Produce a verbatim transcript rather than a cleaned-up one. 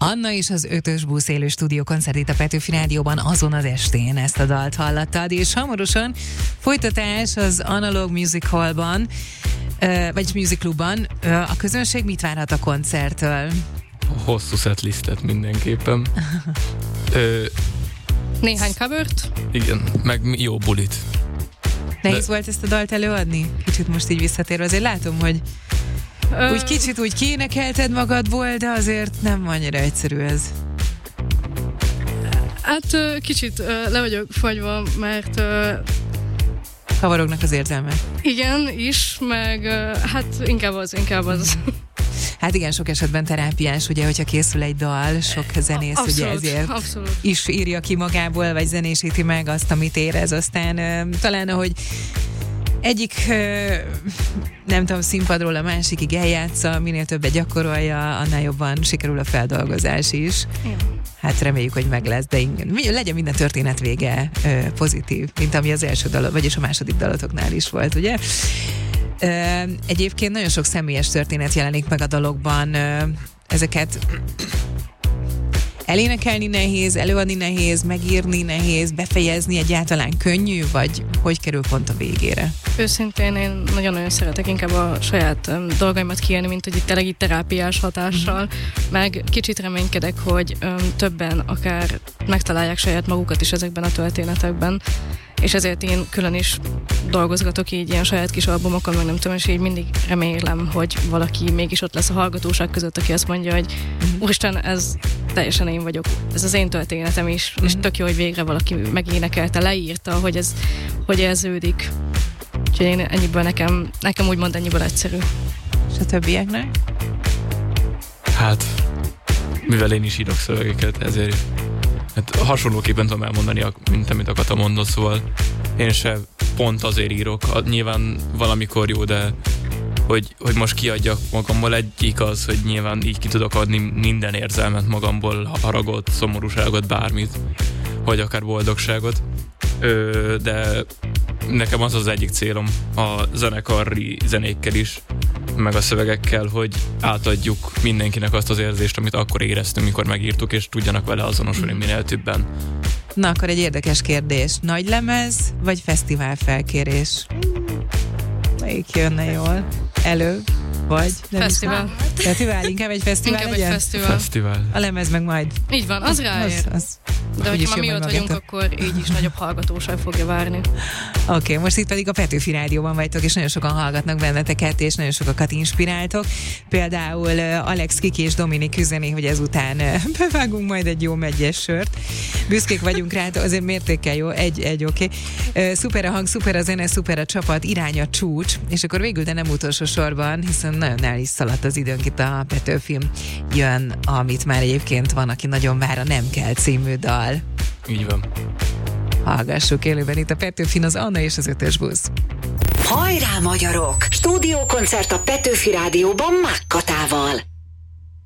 Anna és az Ötös Busz élő stúdió koncertét a Petőfi Rádióban azon az estén ezt a dalt hallottad, és hamarosan folytatás az Analog Music Hallban, vagy Music Clubban. A közönség mit várhat a koncerttől? Hosszú setlistet mindenképpen. Ö, Néhány covert. Igen, meg jó bulit. Nehéz De... volt ezt a dalt előadni? Kicsit most így visszatérve, azért látom, hogy Ö... úgy kicsit úgy kiénekelted magadból, de azért nem annyira egyszerű ez. Hát kicsit le vagyok fagyva, mert kavarognak az érzelmek. Igen, is, meg hát inkább az, inkább az. Hát igen, sok esetben terápiás, ugye, hogyha készül egy dal, sok zenész abszolút, ugye ezért abszolút. is írja ki magából, vagy zenésíti meg azt, amit érez, aztán uh, talán, ahogy egyik, uh, nem tudom, színpadról a másikig eljátsza, minél többet gyakorolja, annál jobban sikerül a feldolgozás is. Igen. Hát reméljük, hogy meg lesz, de igen, legyen minden történet vége uh, pozitív, mint ami az első dal, vagyis a második dalotoknál is volt, ugye? Uh, egyébként nagyon sok személyes történet jelenik meg a dalokban. Uh, ezeket elénekelni nehéz, előadni nehéz, megírni nehéz, befejezni egyáltalán könnyű, vagy hogy kerül pont a végére? Őszintén én nagyon-nagyon szeretek inkább a saját um, dolgaimat kiélni, mint hogy itt tényleg itt terápiás hatással, mm-hmm. meg kicsit reménykedek, hogy um, többen akár megtalálják saját magukat is ezekben a történetekben, és ezért én külön is dolgozgatok így ilyen saját kis albumokon, meg nem tudom, és így mindig remélem, hogy valaki mégis ott lesz a hallgatóság között, aki azt mondja, hogy mm-hmm. úristen, ez teljesen én vagyok, ez az én történetem is, mm-hmm. és tök jó, hogy végre valaki megénekelte, leírta, hogy ez hogy érződik. Úgyhogy én ennyiből nekem, nekem úgymond ennyiből egyszerű. És a többieknek? Hát, mivel én is írok szövegeket, ezért hát hasonlóképpen tudom elmondani, mint amit a Kata mondott, szóval én se pont azért írok, nyilván valamikor jó, de hogy, hogy most kiadjak magamból, egyik az, hogy nyilván így ki tudok adni minden érzelmet magamból, haragot, szomorúságot, bármit, vagy akár boldogságot, Ö, de nekem az az egyik célom a zenekari zenékkel is, meg a szövegekkel, hogy átadjuk mindenkinek azt az érzést, amit akkor éreztünk, mikor megírtuk, és tudjanak vele azonosulni minél többen. Na, akkor egy érdekes kérdés. Nagy lemez, vagy fesztivál felkérés? Melyik jönne jól? Elő? Vagy? Fesztivál. Fesztivál? Inkább egy fesztivál Inkább legyen? egy fesztivál. Fesztivál. A lemez meg majd. Így van, az ráér. Az, az, de hogyha már mi ott vagyunk, akkor így is nagyobb hallgatóság fogja várni. Oké, okay, most itt pedig a Petőfi Rádióban vagytok, és nagyon sokan hallgatnak benneteket, és nagyon sokakat inspiráltok. Például Alex, Kiki és Dominik üzeni, hogy ezután bevágunk majd egy jó megyes sört. Büszkék vagyunk rá, azért mértékkel jó, egy, egy oké. Okay. Szuper a hang, szuper a zene, szuper a csapat, irány a csúcs, és akkor végül, de nem utolsó sorban, hiszen nagyon el is szaladt az időnk, itt a Petőfim jön, amit már egyébként van, aki nagyon vár, a Nem kell című dal. Így van. Hallgassuk élőben itt a Petőfin, az Anna és az Ötös Busz. Hajrá, magyarok! Stúdiókoncert a Petőfi Rádióban Mág Katával.